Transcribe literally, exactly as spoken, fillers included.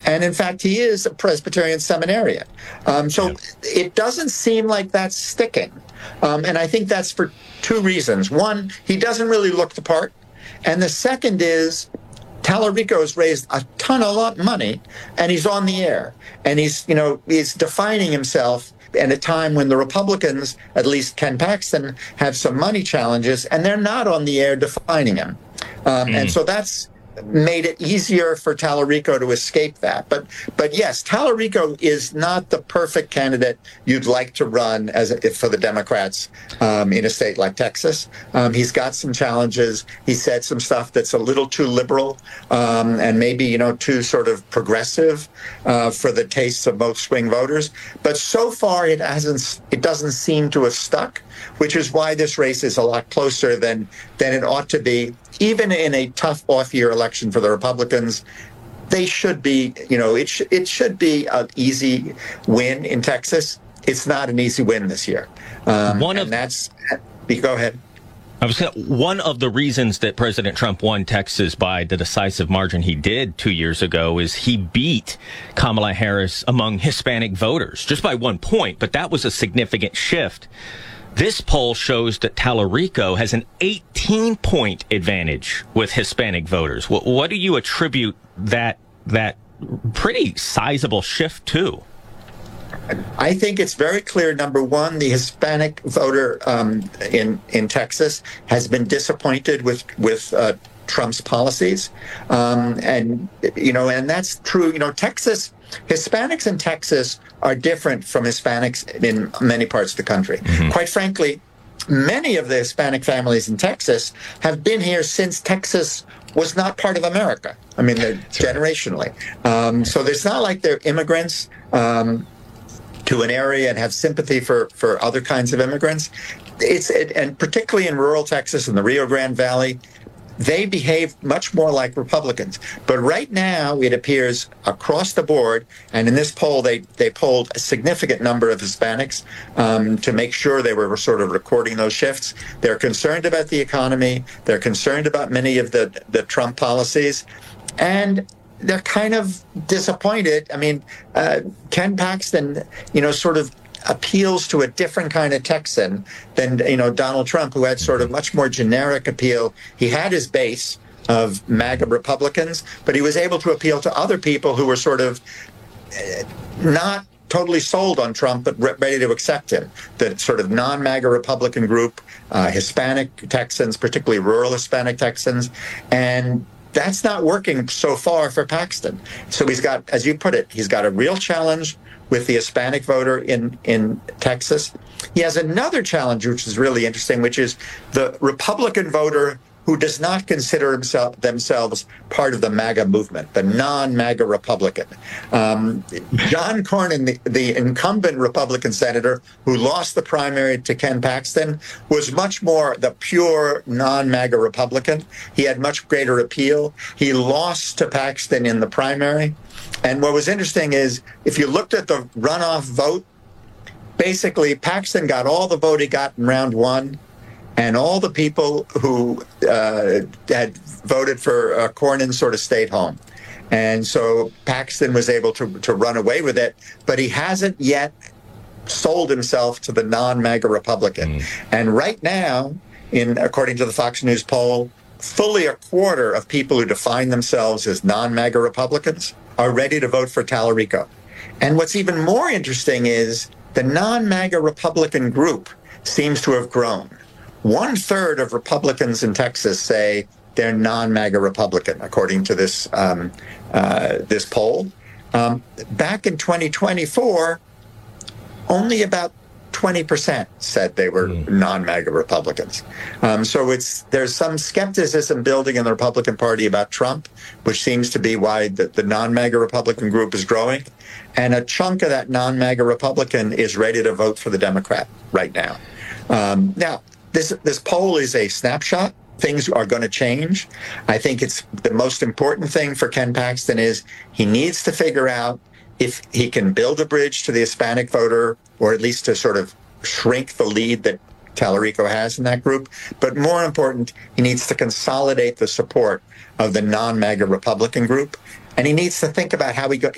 And in fact, he is a Presbyterian seminarian. Um, so yeah. It doesn't seem like that's sticking. Um, and I think that's for two reasons. One, he doesn't really look the part. And the second is Tallarico has raised a ton of money, and he's on the air. And he's, you know, he's defining himself at a time when the Republicans, at least Ken Paxton, have some money challenges, and they're not on the air defining him. Um, mm. And so that's made it easier for Tallarico to escape that. But but yes, Tallarico is not the perfect candidate you'd like to run as a, for the Democrats um, in a state like Texas. Um, he's got some challenges. He said some stuff that's a little too liberal um, and maybe, you know, too sort of progressive uh, for the tastes of most swing voters. But so far, it hasn't. It doesn't seem to have stuck, which is why this race is a lot closer than than it ought to be. Even in a tough off-year election for the Republicans, they should be, you know, it, sh- it should be an easy win in Texas. It's not an easy win this year. Um, One of, and that's, go ahead. I was gonna, one of the reasons that President Trump won Texas by the decisive margin he did two years ago is he beat Kamala Harris among Hispanic voters just by one point, but that was a significant shift. This poll shows that Tallarico has an eighteen-point advantage with Hispanic voters. What, what do you attribute that that pretty sizable shift to? I think it's very clear. Number one, the Hispanic voter um, in in Texas has been disappointed with with uh, Trump's policies, um, and you know, and that's true. You know, Texas. Hispanics in Texas are different from Hispanics in many parts of the country. Mm-hmm. Quite frankly, many of the Hispanic families in Texas have been here since Texas was not part of America. I mean, they're generationally. Um, so it's not like they're immigrants um, to an area and have sympathy for, for other kinds of immigrants. It's it, and particularly in rural Texas and the Rio Grande Valley, they behave much more like Republicans. But right now, it appears across the board, and in this poll, they, they polled a significant number of Hispanics um, to make sure they were sort of recording those shifts. They're concerned about the economy. They're concerned about many of the, the Trump policies. And they're kind of disappointed. I mean, uh, Ken Paxton, you know, sort of appeals to a different kind of Texan than, you know, Donald Trump, who had sort of much more generic appeal. He had his base of MAGA Republicans, but he was able to appeal to other people who were sort of not totally sold on Trump, but re- ready to accept him. The sort of non-MAGA Republican group, uh, Hispanic Texans, particularly rural Hispanic Texans, and that's not working so far for Paxton. So he's got, as you put it, he's got a real challenge with the Hispanic voter in, in Texas. He has another challenge, which is really interesting, which is the Republican voter who does not consider himself, themselves part of the MAGA movement, the non-MAGA Republican. Um, John Cornyn, the, the incumbent Republican senator who lost the primary to Ken Paxton, was much more the pure non-MAGA Republican. He had much greater appeal. He lost to Paxton in the primary. And what was interesting is, if you looked at the runoff vote, basically Paxton got all the vote he got in round one, and all the people who uh, had voted for uh, Cornyn sort of stayed home. And so Paxton was able to, to run away with it, but he hasn't yet sold himself to the non-MAGA Republican. Mm. And right now, in according to the Fox News poll, fully a quarter of people who define themselves as non-MAGA Republicans are ready to vote for Tallarico. And what's even more interesting is the non-MAGA Republican group seems to have grown. One third of Republicans in Texas say they're non-MAGA Republican, according to this um, uh, this poll. Um, back in twenty twenty-four, only about twenty percent said they were mm. non-MAGA Republicans. Um, so it's there's some skepticism building in the Republican Party about Trump, which seems to be why the, the non-MAGA Republican group is growing. And a chunk of that non-MAGA Republican is ready to vote for the Democrat right now. Um, now, this this poll is a snapshot. Things are going to change. I think it's the most important thing for Ken Paxton is he needs to figure out if he can build a bridge to the Hispanic voter, or at least to sort of shrink the lead that Tallarico has in that group. But more important, he needs to consolidate the support of the non-MAGA Republican group. And he needs to think about how he go,